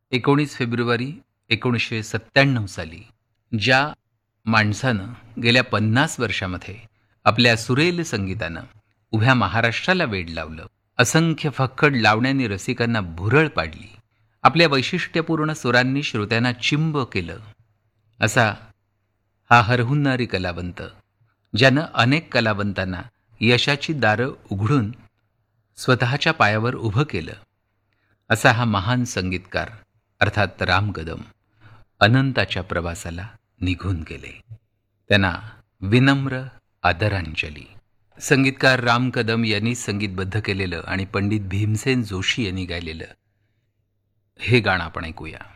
19 February 1997 साली ज्या माणसानं गेल्या 50 वर्षामध्ये आपल्या सुरेल संगीतानं उभ्या महाराष्ट्राला वेड लावलं, असंख्य फक्कड लावण्यांनी रसिकांना भुरळ पाडली, आपल्या वैशिष्ट्यपूर्ण सुरांनी श्रोत्यांना चिंब केलं, असा हा हरहुन्नारी कलावंत, ज्यानं अनेक कलावंतांना यशाची दारं उघडून स्वतःच्या पायावर उभं केलं, असा हा महान संगीतकार अर्थात राम कदम अनंताच्या प्रवासाला निघून गेले. त्यांना विनम्र आदरांजली. संगीतकार राम कदम यांनी संगीतबद्ध केलेलं आणि पंडित भीमसेन जोशी यांनी गायलेलं हे गाणं आपण ऐकूया.